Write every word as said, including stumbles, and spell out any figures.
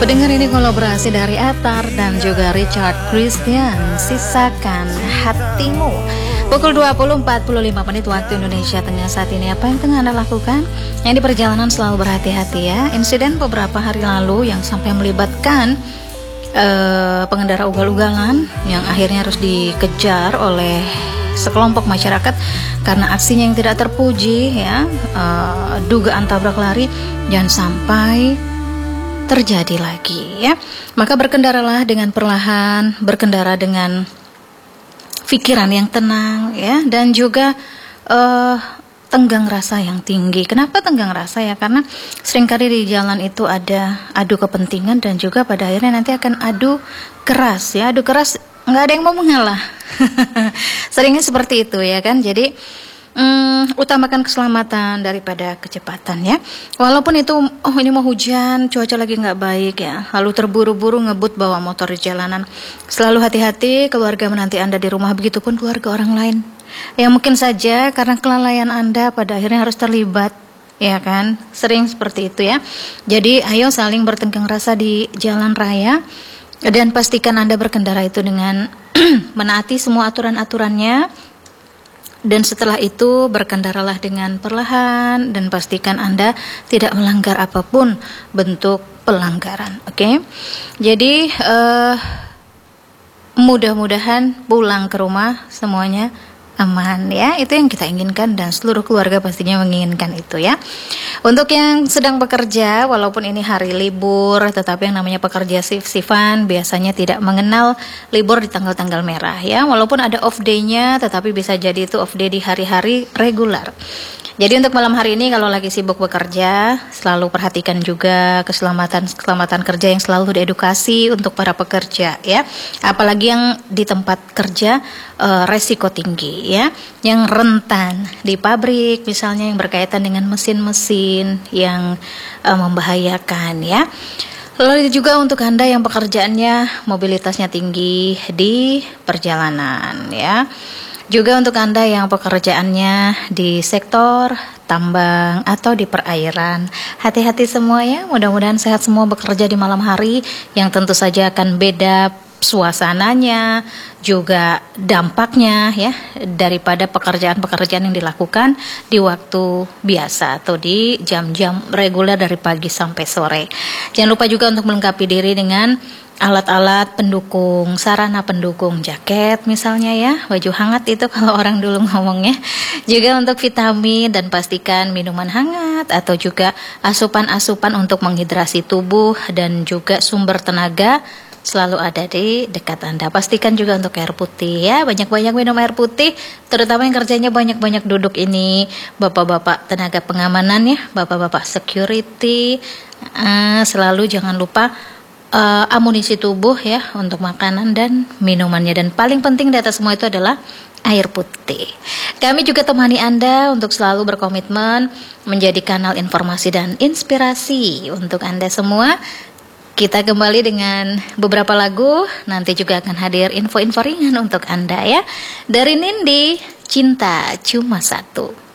Pendengar, ini kolaborasi dari Atar dan juga Richard Christian, Sisakan Hatimu. Pukul dua puluh empat puluh lima menit waktu Indonesia Tengah saat ini. Apa yang tengah Anda lakukan? Yang di perjalanan selalu berhati-hati ya. Insiden beberapa hari lalu yang sampai melibatkan uh, pengendara ugal-ugalan yang akhirnya harus dikejar oleh sekelompok masyarakat karena aksinya yang tidak terpuji ya, uh, dugaan tabrak lari, jangan sampai terjadi lagi ya. Maka berkendaralah dengan perlahan, berkendara dengan pikiran yang tenang ya, dan juga uh, tenggang rasa yang tinggi. Kenapa tenggang rasa ya? Karena seringkali di jalan itu ada adu kepentingan dan juga pada akhirnya nanti akan adu keras ya. Adu keras nggak ada yang mau mengalah. Seringnya seperti itu ya kan. Jadi Hmm, utamakan keselamatan daripada kecepatan ya. Walaupun itu, oh ini mau hujan, cuaca lagi nggak baik ya, lalu terburu-buru ngebut bawa motor di jalanan. Selalu hati-hati keluarga menanti Anda di rumah, begitupun keluarga orang lain. Yang mungkin saja karena kelalaian Anda pada akhirnya harus terlibat, ya kan? Sering seperti itu ya. Jadi ayo saling bertenggang rasa di jalan raya dan pastikan Anda berkendara itu dengan menaati semua aturan-aturannya. Dan setelah itu berkendaralah dengan perlahan dan pastikan Anda tidak melanggar apapun bentuk pelanggaran. Oke, okay? Jadi uh, mudah-mudahan pulang ke rumah semuanya aman ya. Itu yang kita inginkan dan seluruh keluarga pastinya menginginkan itu ya. Untuk yang sedang bekerja, walaupun ini hari libur, tetapi yang namanya pekerja shift-shiftan biasanya tidak mengenal libur di tanggal-tanggal merah ya. Walaupun ada off day-nya, tetapi bisa jadi itu off day di hari-hari regular. Jadi untuk malam hari ini kalau lagi sibuk bekerja, selalu perhatikan juga keselamatan keselamatan kerja yang selalu diedukasi untuk para pekerja ya. Apalagi yang di tempat kerja uh, resiko tinggi ya, yang rentan di pabrik misalnya yang berkaitan dengan mesin-mesin yang uh, membahayakan ya. Lalu juga untuk Anda yang pekerjaannya mobilitasnya tinggi di perjalanan ya. Juga untuk Anda yang pekerjaannya di sektor tambang atau di perairan, hati-hati semua ya. Mudah-mudahan sehat semua bekerja di malam hari yang tentu saja akan beda suasananya, juga dampaknya ya daripada pekerjaan-pekerjaan yang dilakukan di waktu biasa atau di jam-jam reguler dari pagi sampai sore. Jangan lupa juga untuk melengkapi diri dengan alat-alat pendukung, sarana pendukung, jaket misalnya ya, baju hangat itu kalau orang dulu ngomongnya. Juga untuk vitamin dan pastikan minuman hangat atau juga asupan-asupan untuk menghidrasi tubuh dan juga sumber tenaga selalu ada di dekat Anda. Pastikan juga untuk air putih ya, banyak-banyak minum air putih, terutama yang kerjanya banyak-banyak duduk ini, bapak-bapak tenaga pengamanan ya, bapak-bapak security, uh, selalu jangan lupa Uh, amunisi tubuh ya untuk makanan dan minumannya, dan paling penting di atas semua itu adalah air putih. Kami juga temani Anda untuk selalu berkomitmen menjadi kanal informasi dan inspirasi untuk Anda semua. Kita kembali dengan beberapa lagu, nanti juga akan hadir info-info ringan untuk Anda ya. Dari Nindi, Cinta Cuma Satu.